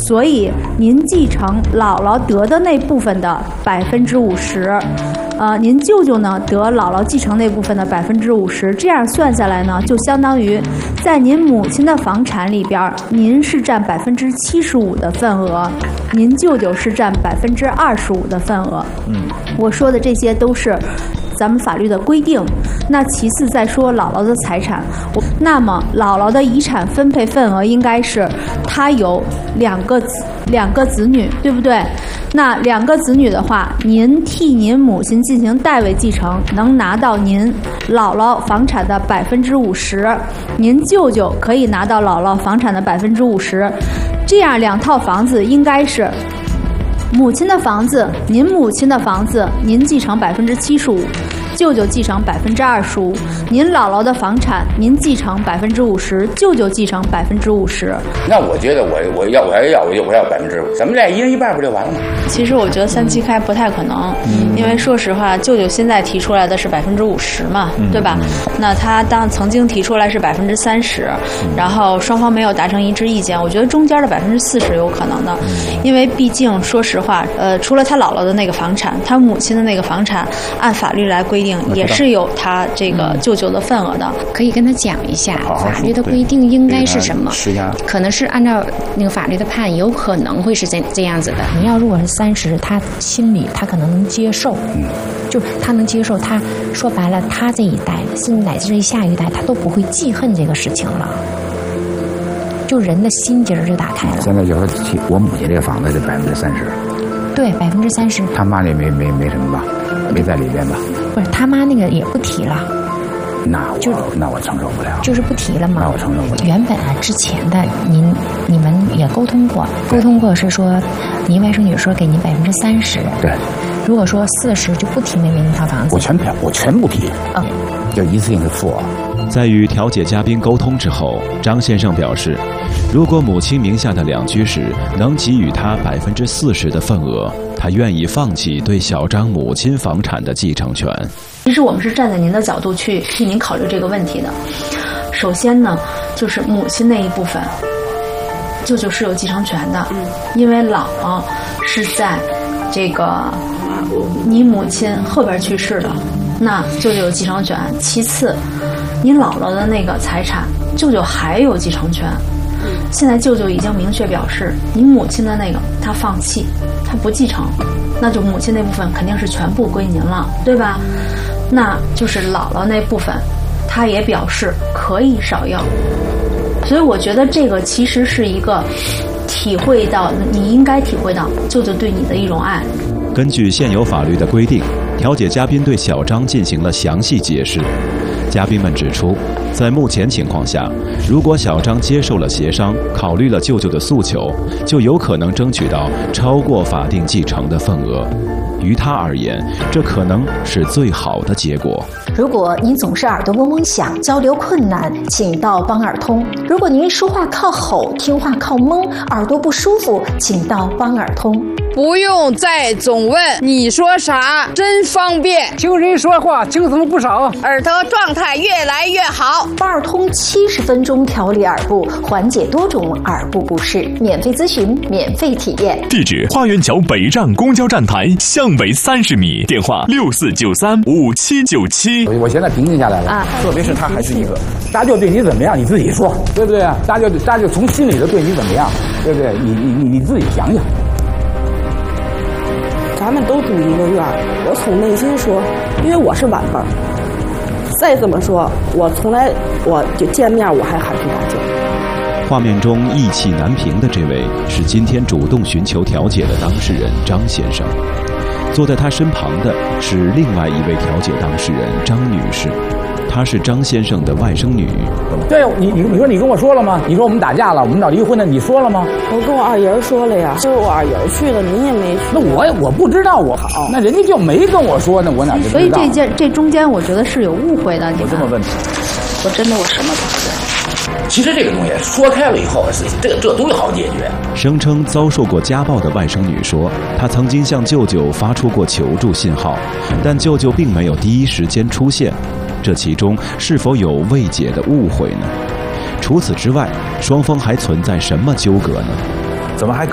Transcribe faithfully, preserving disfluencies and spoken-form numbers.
所以您继承姥姥得的那部分的百分之五十。呃，您舅舅呢得姥姥继承那部分的百分之五十，这样算下来呢，就相当于在您母亲的房产里边，您是占百分之七十五的份额，您舅舅是占百分之二十五的份额。嗯，我说的这些都是咱们法律的规定。那其次再说姥姥的财产，我那么姥姥的遗产分配份额应该是，她有两个子两个子女，对不对？那两个子女的话，您替您母亲进行代位继承，能拿到您姥姥房产的百分之五十，您舅舅可以拿到姥姥房产的百分之五十，这样两套房子应该是母亲的房子，您母亲的房子，您继承百分之七十五，舅舅继承百分之二十五，您姥姥的房产，您继承百分之五十，舅舅继承百分之五十。 那我觉得我我要我还要我就我要百分之五，咱们俩一人一半不就完了吗？ 其实我觉得三七开不太可能，嗯、因为说实话，舅舅现在提出来的是百分之五十嘛，嗯、对吧？那他当曾经提出来是百分之三十，然后双方没有达成一致意见，我觉得中间的百分之四十有可能的，嗯、因为毕竟说实话，呃，除了他姥姥的那个房产，他母亲的那个房产，按法律来规定也是有他这个舅舅的份额的。 可以跟他讲一下法律的规定应该是什么，可能是按照那个法律的判，有可能会是这这样子的。 你要如果是三十，他心里他可能能接受，嗯，就他能接受，他说白了，他这一代甚至乃至于下一代，他都不会记恨这个事情了。就人的心结儿就打开了。 现在就是我母亲这个房子是百分之三十， 对，百分之三十。 他妈那没没没什么吧，没在里边吧？ 不是，他妈那个也不提了。 那我就那我承受不了， 就是不提了嘛。 那我承受不了。 原本啊，之前的您你们也沟通过，沟通过是说，您外甥女说给您百分之三十。 对。 如果说四十就不提妹妹那套房子。 我全票，我全不提。嗯。就一次性的付。 在与调解嘉宾沟通之后，张先生表示，如果母亲名下的两居室能给予他百分之四十的份额，他愿意放弃对小张母亲房产的继承权。 其实我们是站在您的角度去替您考虑这个问题的。首先呢，就是母亲那一部分，舅舅是有继承权的，因为姥姥是在这个你母亲后边去世的，那舅舅有继承权。其次，你姥姥的那个财产，舅舅还有继承权。现在舅舅已经明确表示，你母亲的那个他放弃，他不继承，那就母亲那部分肯定是全部归您了，对吧？那就是姥姥那部分，他也表示可以少要。所以我觉得这个其实是一个体会到，你应该体会到舅舅对你的一种爱。 根据现有法律的规定，调解嘉宾对小张进行了详细解释。嘉宾们指出，在目前情况下，如果小张接受了协商，考虑了舅舅的诉求，就有可能争取到超过法定继承的份额。于他而言，这可能是最好的结果。 如果您总是耳朵嗡嗡响，交流困难，请到帮耳通。如果您说话靠吼，听话靠蒙，耳朵不舒服，请到帮耳通。 不用再总问你说啥，真方便。 听人说话轻松不少， 耳朵状态越来越好。 帮耳通七十分钟调理耳部，缓解多种耳部不适，免费咨询，免费体验。 地址：花园桥北站公交站台向北三十米，电话六四九三五七九七。 我现在平静下来了啊，特别是他还是一个，大舅对你怎么样，你自己说，对不对啊？大舅大舅从心里头对你怎么样，对不对？你你你你自己想想。 咱们都住一个院，我从内心说，因为我是晚辈儿，再这么说，我从来我就见面我还喊出大舅。 画面中意气难平的这位是今天主动寻求调解的当事人张先生，坐在他身旁的是另外一位调解当事人张女士，她是张先生的外甥女。 对，你你你说你跟我说了吗？你说我们打架了，我们闹离婚了，你说了吗？ 我跟我二爷说了呀，就是我二爷去了，您也没去。 那我我不知道，我好，那人家就没跟我说呢，我哪知道？ 所以这件这中间，我觉得是有误会的。 我这么问你， 我真的我什么都不知道。 其实这个东西说开了以后，是这个这都好解决。 声称遭受过家暴的外甥女说，她曾经向舅舅发出过求助信号，但舅舅并没有第一时间出现。这其中是否有未解的误会呢？除此之外，双方还存在什么纠葛呢？ 怎么还